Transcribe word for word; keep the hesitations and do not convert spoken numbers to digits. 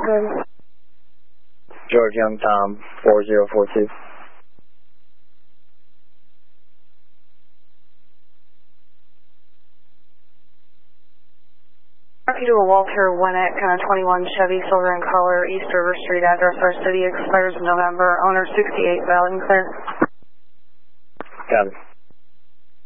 Rockland. George Young Tom, four zero four two. To a Walter Winnick, uh, twenty-one Chevy, silver in color, East River Street, address our city, expires in November, owner sixty-eight, valid and clear. Got it.